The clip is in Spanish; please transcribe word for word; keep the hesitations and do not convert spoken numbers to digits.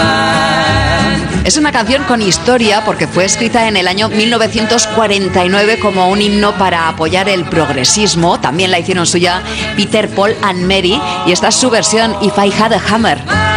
Es una canción con historia porque fue escrita en el año mil novecientos cuarenta y nueve como un himno para apoyar el progresismo. También la hicieron suya Peter, Paul and Mary, y esta es su versión, If I Had a Hammer.